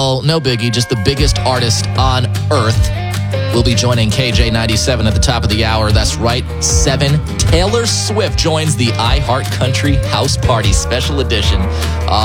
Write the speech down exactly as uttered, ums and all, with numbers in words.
Well, no biggie, just the biggest artist on earth will be joining K J ninety-seven at the top of the hour. That's right, seven. Taylor Swift joins the iHeart Country House Party Special Edition. Uh,